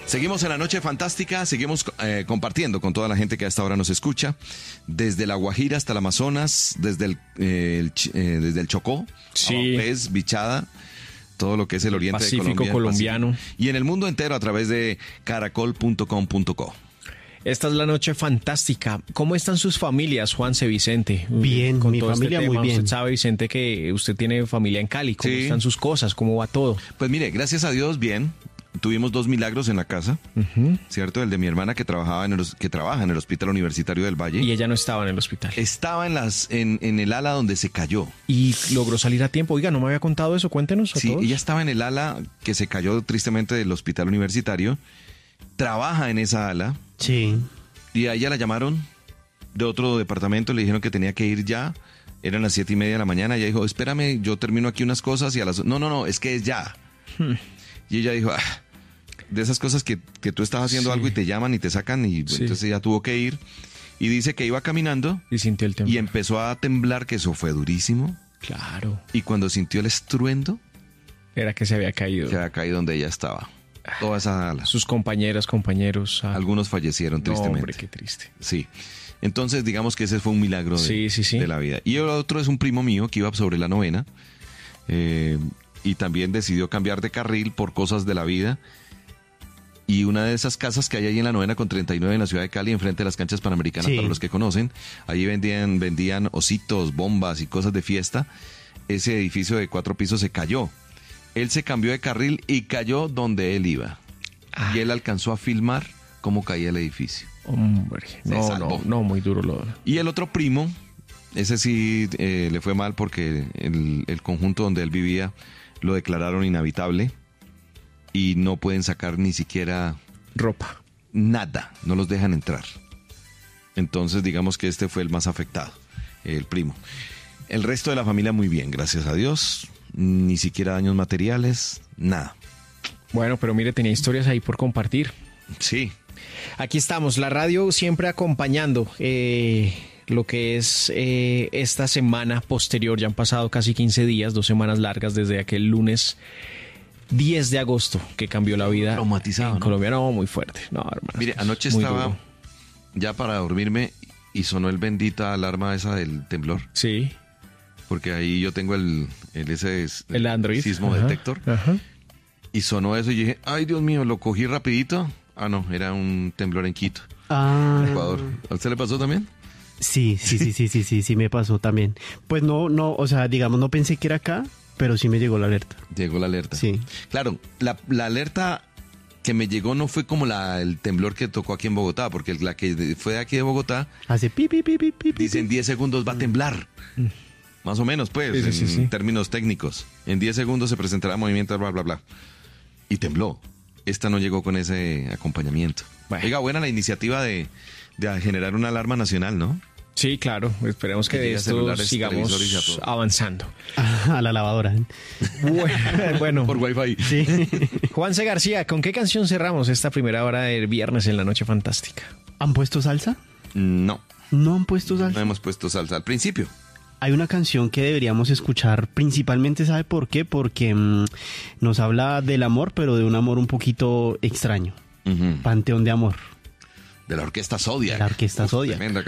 Seguimos en la noche fantástica, seguimos compartiendo con toda la gente que a esta hora nos escucha, desde La Guajira hasta el Amazonas, desde el Chocó, sí, Avampés, Bichada, todo lo que es el oriente Pacífico de Colombia, colombiano. Pacífico, y en el mundo entero a través de caracol.com.co. Esta es la noche fantástica. ¿Cómo están sus familias, Juanse, Vicente? Bien, con mi todo familia este tema. muy bien. Usted sabe, Vicente, que usted tiene familia en Cali. ¿Cómo Sí. están sus cosas? ¿Cómo va todo? Pues mire, gracias a Dios, bien. Tuvimos 2 milagros en la casa, ¿cierto? El de mi hermana que trabaja en el Hospital Universitario del Valle. Y ella no estaba en el hospital. Estaba en el ala donde se cayó. Y logró salir a tiempo. Oiga, ¿no me había contado eso? Cuéntenos a Sí, todos. ella estaba en el ala que se cayó tristemente del Hospital Universitario. Trabaja en esa ala. Sí. Y a ella la llamaron de otro departamento, le dijeron que tenía que ir ya. Eran las 7:30 de la mañana. Ella dijo, espérame, yo termino aquí unas cosas y a las... No, es que es ya. Y ella dijo, de esas cosas que tú estás haciendo Sí. algo y te llaman y te sacan y Sí. entonces ella tuvo que ir. Y dice que iba caminando Y sintió el temblor. y empezó a temblar, que eso fue durísimo. Claro. Y cuando sintió el estruendo, Era que se había caído. se había caído donde ella estaba. Toda esa ala. Sus compañeras, compañeros. Algunos fallecieron No, tristemente. hombre, qué triste. Sí. Entonces, digamos que ese fue un milagro Sí. de la vida. Y el otro es un primo mío que iba sobre la 9ª y también decidió cambiar de carril por cosas de la vida. Y una de esas casas que hay ahí en la 9ª con 39 en la ciudad de Cali, enfrente de las canchas panamericanas, Sí. para los que conocen, allí vendían ositos, bombas y cosas de fiesta. Ese edificio de 4 pisos se cayó. Él se cambió de carril y cayó donde él iba. Y él alcanzó a filmar cómo caía el edificio. Hombre, Se salvó. no, muy duro lo. Y el otro primo, ese sí le fue mal porque el conjunto donde él vivía lo declararon inhabitable y no pueden sacar ni siquiera Ropa. nada, no los dejan entrar. Entonces digamos que este fue el más afectado, el primo. El resto de la familia muy bien, gracias a Dios, ni siquiera daños materiales, nada. Bueno, pero mire, tenía historias ahí por compartir. Sí. Aquí estamos, la radio siempre acompañando lo que es esta semana posterior. Ya han pasado casi 15 días, 2 semanas largas desde aquel lunes 10 de agosto que cambió la vida Traumatizado, en ¿no? Colombia. No, muy fuerte. No, hermano. Mire, anoche muy estaba duro. ya para dormirme y sonó el bendita alarma esa del temblor. Sí, Porque ahí yo tengo el Android. sismo Ajá, detector. ajá. Y sonó eso y dije, ay Dios mío, lo cogí rapidito. Ah, no, era un temblor en Quito, Ecuador. ¿A usted le pasó también? Sí, me pasó también. Pues no, o sea, digamos, no pensé que era acá, pero sí me llegó la alerta. Llegó la alerta. Sí. Claro, la alerta que me llegó no fue como el temblor que tocó aquí en Bogotá, porque la que fue de aquí de Bogotá, Hace pi, pi, pi, pi, pi, pi. dice en 10 segundos va a temblar. Más o menos, pues, Sí. en términos técnicos. En 10 segundos se presentará movimiento, bla, bla, bla. Y tembló. Esta no llegó con ese acompañamiento. Bueno. Oiga, buena la iniciativa de generar una alarma nacional, ¿no? Sí, claro. Esperemos que Que de llegue a esto celulares, sigamos televisores y a todo. avanzando. A la lavadora. Bueno, Por Wi-Fi. Sí. Juanse García, ¿con qué canción cerramos esta primera hora del viernes en la Noche Fantástica? ¿Han puesto salsa? No, ¿No han puesto no salsa? hemos puesto salsa al principio. Hay una canción que deberíamos escuchar principalmente, ¿sabe por qué? Porque nos habla del amor, pero de un amor un poquito extraño. Ujú. Panteón de Amor. De la orquesta Zodiac. La orquesta Zodiac. Tremenda